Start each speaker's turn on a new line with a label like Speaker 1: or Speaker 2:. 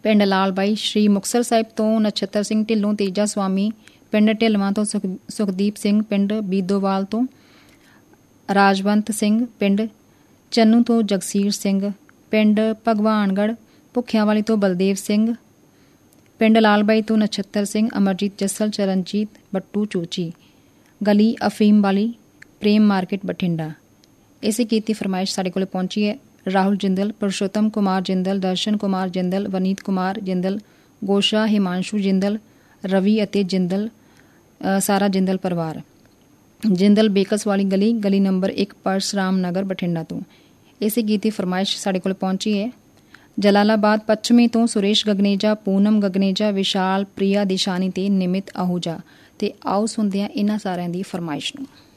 Speaker 1: ਪਿੰਡ ਲਾਲ ਬਾਈ ਸ਼੍ਰੀ ਮੁਕਤਸਰ ਸਾਹਿਬ ਤੋਂ ਨਛੱਤਰ ਸਿੰਘ ਢਿੱਲੋਂ ਤੇਜਾ ਸਵਾਮੀ, ਪਿੰਡ ਢਿਲਵਾਂ ਤੋਂ ਸੁਖਦੀਪ ਸਿੰਘ, ਪਿੰਡ ਬੀਦੋਵਾਲ ਤੋਂ ਰਾਜਵੰਤ ਸਿੰਘ, ਪਿੰਡ ਚੰਨੂ ਤੋਂ ਜਗਸੀਰ ਸਿੰਘ, ਪਿੰਡ ਭਗਵਾਨਗੜ੍ਹ ਭੁੱਖਿਆਂਵਾਲੀ ਤੋਂ ਬਲਦੇਵ ਸਿੰਘ, ਪਿੰਡ ਲਾਲ ਬਾਈ ਤੋਂ ਨਛੱਤਰ ਸਿੰਘ, ਅਮਰਜੀਤ ਜੱਸਲ, ਚਰਨਜੀਤ ਬੱਟੂ ਚੂਚੀ, ਗਲੀ ਅਫੀਮ ਵਾਲੀ, ਪ੍ਰੇਮ ਮਾਰਕੀਟ ਬਠਿੰਡਾ। ਇਸੇ ਕੀਤੀ ਫਰਮਾਇਸ਼ ਸਾਡੇ ਕੋਲ ਪਹੁੰਚੀ ਹੈ ਰਾਹੁਲ ਜਿੰਦਲ, ਪੁਰਸ਼ੋਤਮ ਕੁਮਾਰ ਜਿੰਦਲ, ਦਰਸ਼ਨ ਕੁਮਾਰ ਜਿੰਦਲ, ਵਨੀਤ ਕੁਮਾਰ ਜਿੰਦਲ, ਗੋਸ਼ਾ ਹਿਮਾਂਸ਼ੂ ਜਿੰਦਲ, ਰਵੀ ਅਤੇ ਜਿੰਦਲ, ਸਾਰਾ ਜਿੰਦਲ ਪਰਿਵਾਰ, ਜਿੰਦਲ ਬੇਕਸ ਵਾਲੀ ਗਲੀ, ਗਲੀ ਨੰਬਰ 1, ਪਰਸਰਾਮ ਨਗਰ, ਬਠਿੰਡਾ ਤੋਂ। ਇਸੇ ਕੀਤੀ ਫਰਮਾਇਸ਼ ਸਾਡੇ ਕੋਲ ਪਹੁੰਚੀ ਹੈ ਜਲਾਲਾਬਾਦ ਪੱਛਮੀ ਤੋਂ ਸੁਰੇਸ਼ ਗਗਨੇਜਾ, ਪੂਨਮ ਗਗਨੇਜਾ, ਵਿਸ਼ਾਲ, ਪ੍ਰਿਆ ਦਿਸ਼ਾਨੀ ਤੇ ਨਿਮਿਤ ਆਹੂਜਾ। ਤੇ ਆਓ ਸੁਣਦੇ ਹਾਂ ਇਹਨਾਂ ਸਾਰਿਆਂ ਦੀ ਫਰਮਾਇਸ਼ ਨੂੰ।